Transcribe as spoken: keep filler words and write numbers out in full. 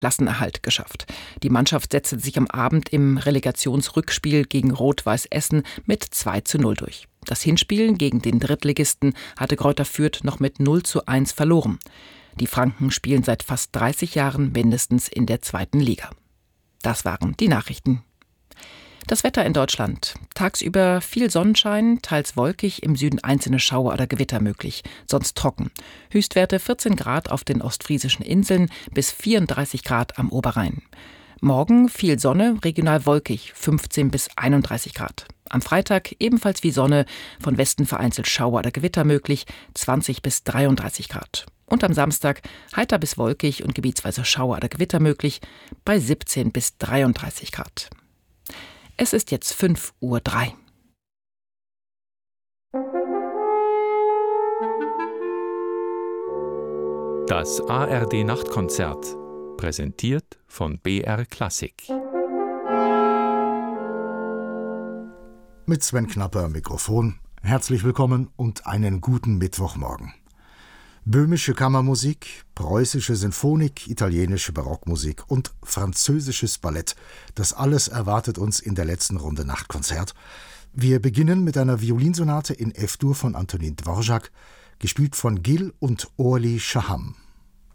Klassenerhalt geschafft. Die Mannschaft setzte sich am Abend im Relegationsrückspiel gegen Rot-Weiß Essen mit zwei zu null durch. Das Hinspiel gegen den Drittligisten hatte Greuther Fürth noch mit null zu eins verloren. Die Franken spielen seit fast dreißig Jahren mindestens in der zweiten Liga. Das waren die Nachrichten. Das Wetter in Deutschland. Tagsüber viel Sonnenschein, teils wolkig, im Süden einzelne Schauer oder Gewitter möglich, sonst trocken. Höchstwerte vierzehn Grad auf den ostfriesischen Inseln bis vierunddreißig Grad am Oberrhein. Morgen viel Sonne, regional wolkig, fünfzehn bis einunddreißig Grad. Am Freitag ebenfalls wie Sonne, von Westen vereinzelt Schauer oder Gewitter möglich, zwanzig bis dreiunddreißig Grad. Und am Samstag heiter bis wolkig und gebietsweise Schauer oder Gewitter möglich, bei siebzehn bis dreiunddreißig Grad. Es ist jetzt fünf Uhr drei. Das A R D-Nachtkonzert, präsentiert von B R Klassik. Mit Sven Knapper am Mikrofon. Herzlich willkommen und einen guten Mittwochmorgen. Böhmische Kammermusik, preußische Sinfonik, italienische Barockmusik und französisches Ballett. Das alles erwartet uns in der letzten Runde Nachtkonzert. Wir beginnen mit einer Violinsonate in F-Dur von Antonin Dvorak, gespielt von Gil und Orli Shaham.